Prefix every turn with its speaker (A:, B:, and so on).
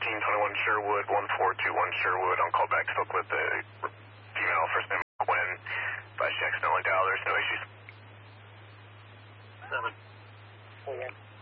A: 1321 Sherwood, 1421 Sherwood. On call back, spoke with the female, first name Gwen. She accidentally dialed. There's no issues.
B: 7.